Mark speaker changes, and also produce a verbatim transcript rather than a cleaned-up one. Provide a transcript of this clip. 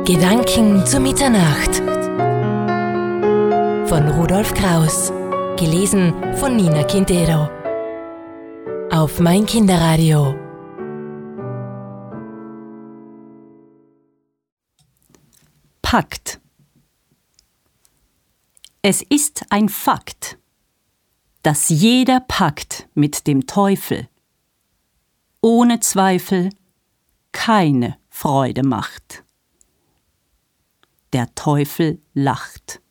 Speaker 1: Gedanken zu Mitternacht von Rudolf Kraus, gelesen von Nina Quintero auf Mein Kinderradio.
Speaker 2: Pakt. Es ist ein Fakt, dass jeder Pakt mit dem Teufel ohne Zweifel keine Freude macht. Der Teufel lacht.